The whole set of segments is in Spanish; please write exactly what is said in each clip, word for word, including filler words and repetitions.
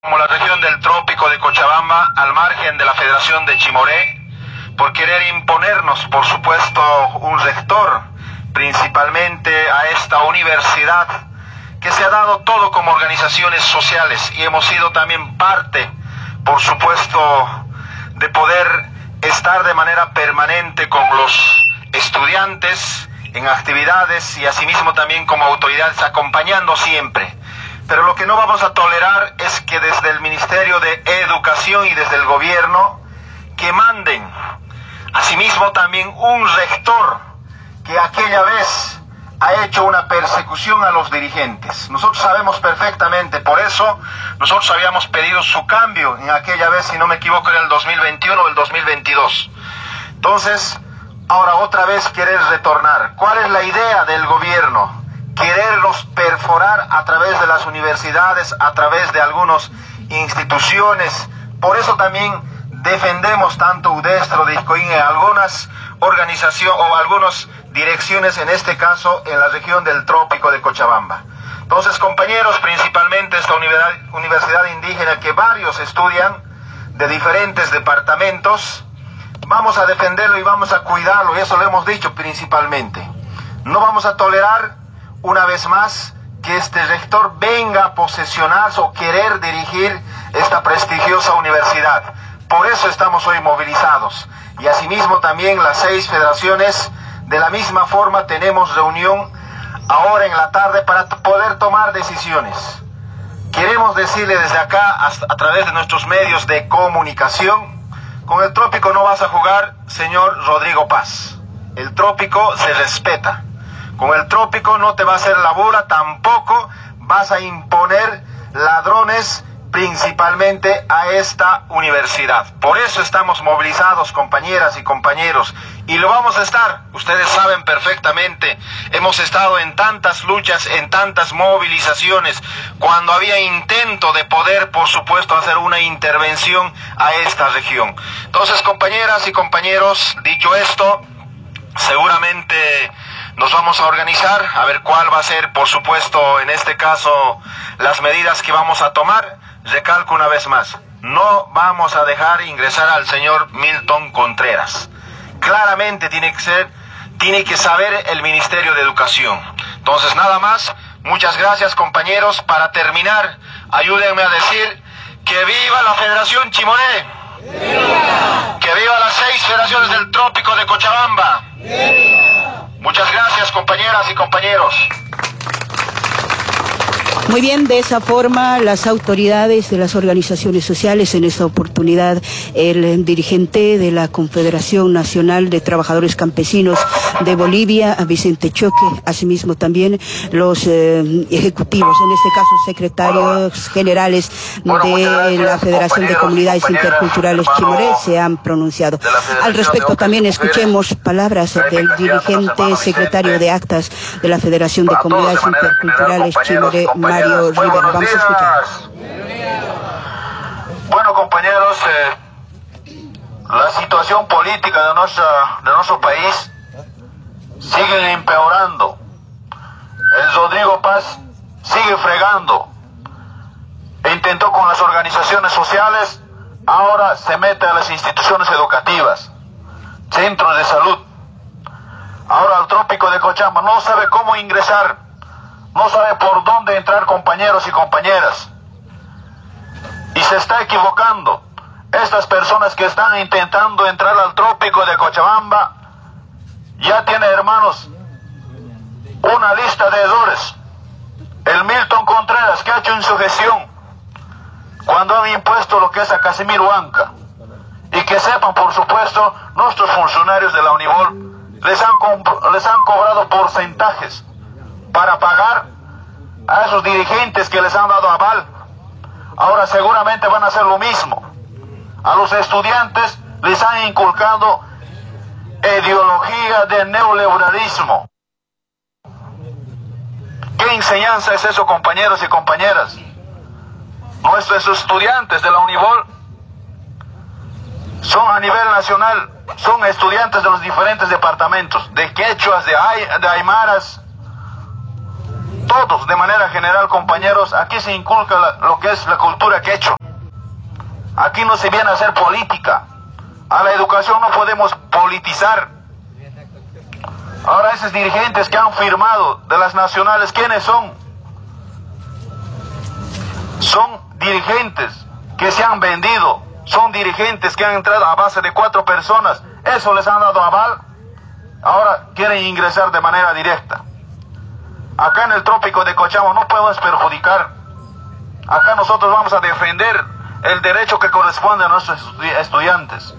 como la región del Trópico de Cochabamba, al margen de la Federación de Chimoré, por querer imponernos, por supuesto, un rector, principalmente a esta universidad, que se ha dado todo como organizaciones sociales, y hemos sido también parte, por supuesto, de poder estar de manera permanente con los estudiantes en actividades y asimismo también como autoridades acompañando siempre. Pero lo que no vamos a tolerar es que desde el Ministerio de Educación y desde el gobierno que manden asimismo también un rector que aquella vez ha hecho una persecución a los dirigentes. Nosotros sabemos perfectamente, por eso nosotros habíamos pedido su cambio en aquella vez, si no me equivoco, en el dos mil veintiuno o el dos mil veintidós. Entonces, ahora otra vez querer retornar. ¿Cuál es la idea del gobierno? Quererlos perforar a través de las universidades, a través de algunas instituciones. Por eso también defendemos tanto Udestro de Iscoín en algunas organizaciones o algunas direcciones, en este caso en la región del Trópico de Cochabamba. Entonces, compañeros, principalmente esta universidad, universidad indígena que varios estudian de diferentes departamentos, vamos a defenderlo y vamos a cuidarlo, y eso lo hemos dicho principalmente. No vamos a tolerar una vez más que este rector venga a posesionarse o querer dirigir esta prestigiosa universidad. Por eso estamos hoy movilizados. Y asimismo también las seis federaciones, de la misma forma tenemos reunión ahora en la tarde para poder tomar decisiones. Queremos decirle desde acá, a través de nuestros medios de comunicación, con el Trópico no vas a jugar, señor Rodrigo Paz. El Trópico se respeta. Con el Trópico no te va a hacer la burla, tampoco vas a imponer ladrones principalmente a esta universidad. Por eso estamos movilizados, compañeras y compañeros, y lo vamos a estar. Ustedes saben perfectamente, hemos estado en tantas luchas, en tantas movilizaciones, cuando había intento de poder, por supuesto, hacer una intervención a esta región. Entonces, compañeras y compañeros, dicho esto, seguramente nos vamos a organizar, a ver cuál va a ser, por supuesto, en este caso, las medidas que vamos a tomar. Recalco una vez más, no vamos a dejar ingresar al señor Milton Contreras. Claramente tiene que ser, tiene que saber el Ministerio de Educación. Entonces, nada más, muchas gracias, compañeros. Para terminar, ayúdenme a decir que viva la Federación Chimoré. ¡Viva! Que viva las seis federaciones del Trópico de Cochabamba. ¡Viva! Muchas gracias, compañeras y compañeros. Muy bien, de esa forma las autoridades de las organizaciones sociales, en esta oportunidad el dirigente de la Confederación Nacional de Trabajadores Campesinos de Bolivia, Vicente Choque, asimismo también los eh, ejecutivos, en este caso secretarios generales de la Federación de Comunidades Interculturales Chimoré, se han pronunciado. Al respecto también escuchemos palabras del dirigente secretario de actas de la Federación de Comunidades Interculturales Chimoré, Mario Rivera. Vamos a escuchar. Bueno, compañeros, eh, la situación política de, nuestra, de nuestro país sigue empeorando. El Rodrigo Paz sigue fregando. Intentó con las organizaciones sociales, ahora se mete a las instituciones educativas, centros de salud. Ahora al Trópico de Cochabamba no sabe cómo ingresar. No sabe por dónde entrar, compañeros y compañeras. Y se está equivocando. Estas personas que están intentando entrar al Trópico de Cochabamba ya tiene, hermanos, una lista de hedores. El Milton Contreras, que ha hecho en su gestión cuando han impuesto lo que es a Casimiro Huanca. Y que sepan, por supuesto, nuestros funcionarios de la Unibol les han, les han cobrado porcentajes para pagar a esos dirigentes que les han dado aval. Ahora seguramente van a hacer lo mismo. A los estudiantes les han inculcado ideología de neoliberalismo. ¿Qué enseñanza es eso, compañeros y compañeras? Nuestros estudiantes de la Unibol son a nivel nacional, son estudiantes de los diferentes departamentos, de quechuas, de, ay, de aymaras, todos, de manera general, compañeros, aquí se inculca la, lo que es la cultura quechua. Aquí no se viene a hacer política. A la educación no podemos politizar. Ahora esos dirigentes que han firmado de las nacionales, ¿quiénes son? Son dirigentes que se han vendido, son dirigentes que han entrado a base de cuatro personas, eso les han dado aval, ahora quieren ingresar de manera directa. Acá en el trópico de Cochabamba no podemos perjudicar, acá nosotros vamos a defender el derecho que corresponde a nuestros estudiantes.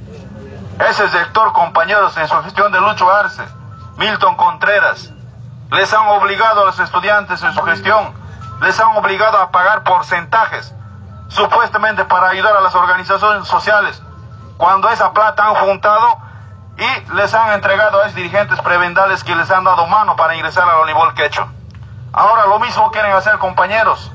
Ese sector, compañeros, en su gestión de Lucho Arce, Milton Contreras, les han obligado a los estudiantes en su gestión, les han obligado a pagar porcentajes, supuestamente para ayudar a las organizaciones sociales, cuando esa plata han juntado y les han entregado a esos dirigentes prebendales que les han dado mano para ingresar al Olibol Quechua. Ahora lo mismo quieren hacer, compañeros.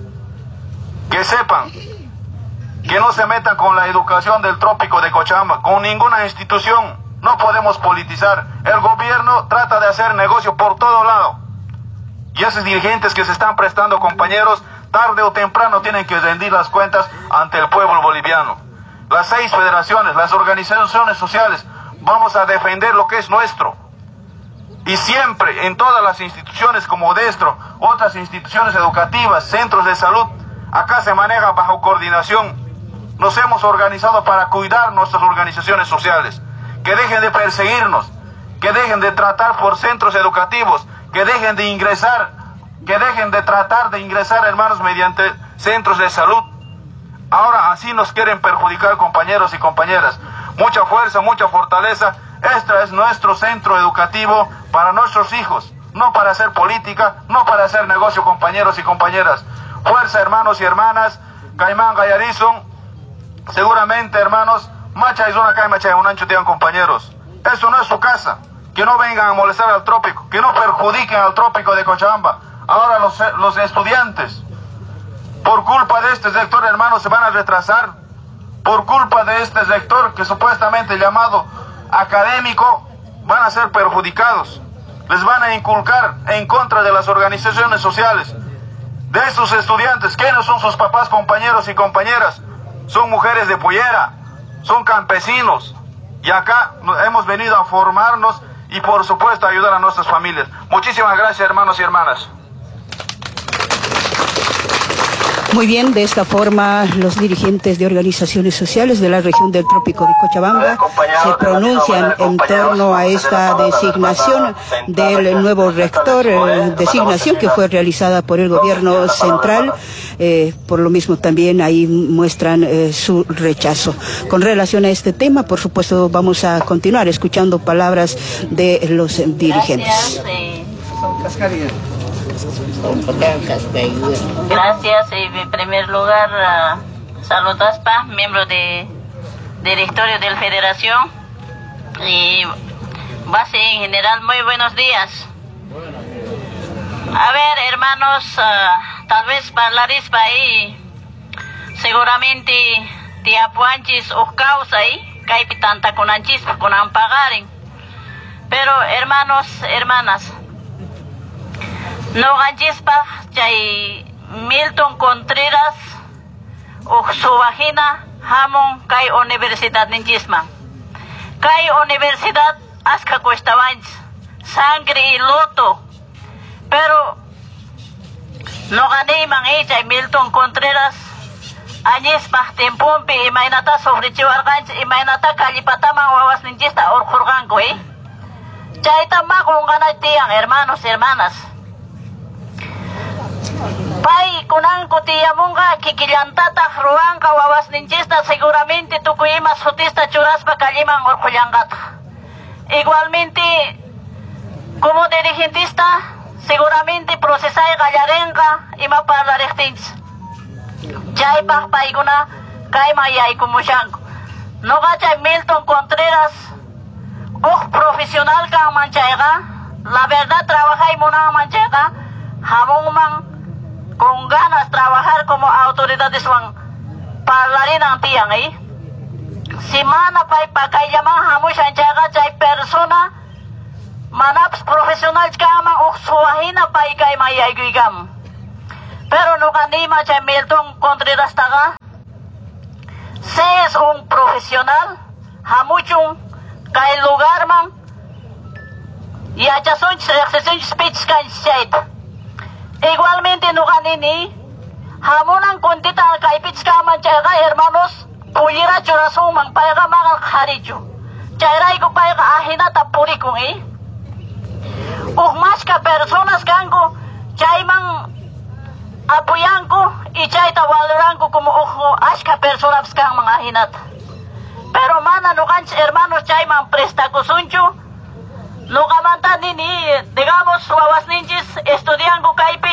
Que sepan que no se metan con la educación del trópico de Cochabamba, con ninguna institución. No podemos politizar. El gobierno trata de hacer negocio por todo lado. Y esos dirigentes que se están prestando, compañeros, tarde o temprano tienen que rendir las cuentas ante el pueblo boliviano. Las seis federaciones, las organizaciones sociales, vamos a defender lo que es nuestro. Y siempre, en todas las instituciones como Destro, otras instituciones educativas, centros de salud, acá se maneja bajo coordinación. Nos hemos organizado para cuidar nuestras organizaciones sociales. Que dejen de perseguirnos, que dejen de tratar por centros educativos, que dejen de ingresar, que dejen de tratar de ingresar, hermanos, mediante centros de salud. Ahora así nos quieren perjudicar, compañeros y compañeras. Mucha fuerza, mucha fortaleza. Este es nuestro centro educativo para nuestros hijos, no para hacer política, no para hacer negocio, compañeros y compañeras. Fuerza, hermanos y hermanas. Caimán Gallarizón, seguramente, hermanos, Macha y Zona Caimacha, un ancho tian, compañeros. Eso no es su casa. Que no vengan a molestar al trópico, que no perjudiquen al trópico de Cochabamba. Ahora los, los estudiantes, por culpa de este sector, hermanos, se van a retrasar. Por culpa de este sector que supuestamente llamado académico, van a ser perjudicados. Les van a inculcar en contra de las organizaciones sociales. De estos estudiantes, ¿quiénes son sus papás, compañeros y compañeras? Son mujeres de pollera, son campesinos. Y acá hemos venido a formarnos y por supuesto a ayudar a nuestras familias. Muchísimas gracias, hermanos y hermanas. Muy bien, de esta forma los dirigentes de organizaciones sociales de la región del trópico de Cochabamba se pronuncian en torno a esta designación del nuevo rector, eh, designación que fue realizada por el gobierno central. Eh, por lo mismo también ahí muestran eh, su rechazo. Con relación a este tema, por supuesto, vamos a continuar escuchando palabras de los dirigentes. Gracias. Gracias, en primer lugar, uh, saludos para miembro de directorio de la federación y base en general, muy buenos días. A ver, hermanos, uh, tal vez parlaréis para ahí, seguramente te apuanchis o causa ahí, caipitanta con anchis, con ampagaren. Pero hermanos, hermanas, no ganchispa chay Milton Contreras o su vagina hamon kai universidad ninchisma. Kai universidad aska cuesta sangre y loto. Pero no gané man ella Milton Contreras añispa tempompi y mainata sobre chivarganch y mainata calipatama wawas ninchista or jurgango, eh. Chaita mago gana tian, hermanos y hermanas. Pai kunanko tiyamunga kikillantata ruanka wawas ninchista seguramente tukuyima sutista churaspa kaliman orkullangata. Igualmente como dirigentista seguramente procesai gallarenga ima parlarectins. Chaypa paiguna kaima yaykumushanko. No gacha Milton Contreras oh profesional ka manchaiga. La verdad trabaja y mona manchaiga. Hamon man con ganas trabajar como autoridades van parlarin ang tiyang eh. Si mana pay pakay yaman hamushan chaga chay persona manaps profesional kama uksuahina pa ikay mayaygigam. Pero no kanima chay Milton Contreras taga, se es un profesional, hamuchung kay lugar man, yachasun accession speech kan shade. Igualmente no kanini, hamunan kuntita kay pitch kaman chay ka hermanos, pulira churasung mang payaka mga kharicho. Chay ray ko payaka ahina tapuri kung eh. Uhmas ka personas kango, chay mang apoyan ko, ichay tawaluran ko kumuuho aska personas kang mga hinat. Pero mana no kans hermanos chay mang presta ko suncho, no kamanta nini, digamos, wawas ninjis, estudian ko kaipi,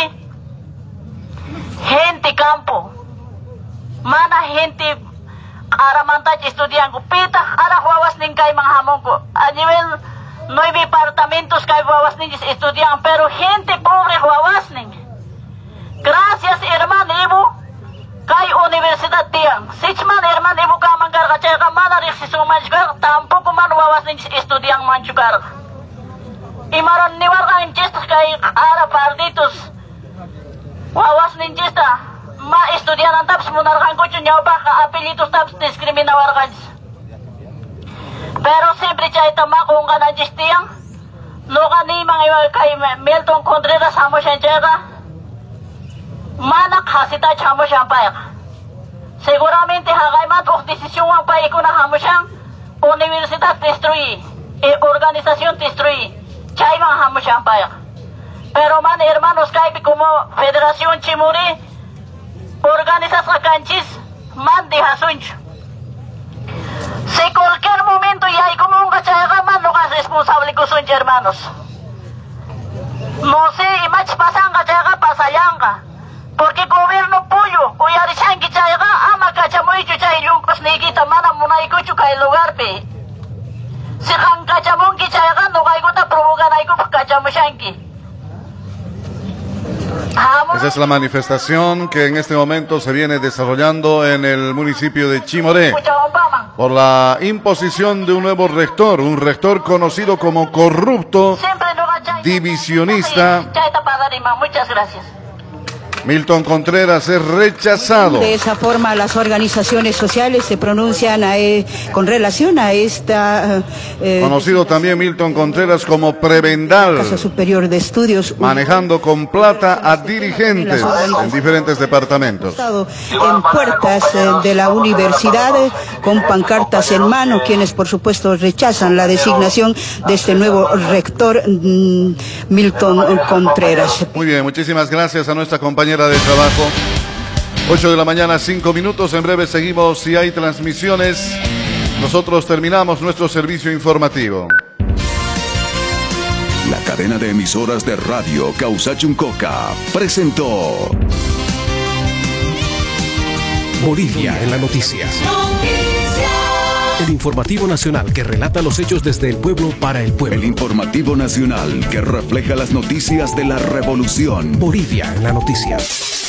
gente campo, mana gente aramanta estudian ko, pita, ara wawas nin kay mga hamon ko, a nivel nueve departamentos kay wawas ninjis estudian, pero gente pobre wawas nin. Gracias, hermano Ibu, kay Universidad Tiang. Sichman, hermano Ibu ka manggar ka chaya ka mana reksisong manjugar, tampoco man wawas ninjis estudian manjugar. Imaron niwar ang chestas kay ara partitos. Wawas ninjis ta, ma estudian ang taps munarkan ko chunyaw pa ka apelitos taps diskriminawar kan. Pero siyempre chay tama kung ka nanjis Tiang, no ka ni mga kay Milton Contreras hamo siya chaya ka, manak hasita chamo siyang payak. Seguramente hagay mat o desisyon ang payak ko na hamo siyang Universidad Destruy, e Organisasyon Destruy, chay mga hamo siyang payak. Pero man hermanos kay como Federasyon Chimore, Organisasyon Kanchis, man di hasunch. Si cualquier momento yay como un kachaya man no kas responsable ko sunch hermanos. No sé, imach pasang kachaya ka pasayang ka. Porque gobierno puyo, kuyari siyang kichaya ka, ama kachamoy chuchay yung kusnikita mana munay ko chukay lugar pe. Si kang kachamong kichaya ka, no kay ko ta provokan ay ko kachamo siyang ki. Esa es la manifestación que en este momento se viene desarrollando en el municipio de Chimoré por la imposición de un nuevo rector, un rector conocido como corrupto, divisionista. Muchas gracias. Milton Contreras es rechazado. De esa forma, las organizaciones sociales se pronuncian a, eh, con relación a esta... Eh, Conocido también Milton Contreras como prebendal. Casa Superior de Estudios. Manejando con plata a dirigentes en diferentes departamentos. En puertas eh, de la universidad, eh, con pancartas en mano, quienes por supuesto rechazan la designación de este nuevo rector, mm, Milton Contreras. Muy bien, muchísimas gracias a nuestra compañera de trabajo. ocho de la mañana, cinco minutos. En breve seguimos. Si hay transmisiones, nosotros terminamos nuestro servicio informativo. La cadena de emisoras de radio Causachuncoca presentó Bolivia en la noticia. El informativo nacional que relata los hechos desde el pueblo para el pueblo. El informativo nacional que refleja las noticias de la revolución. Bolivia en la noticia.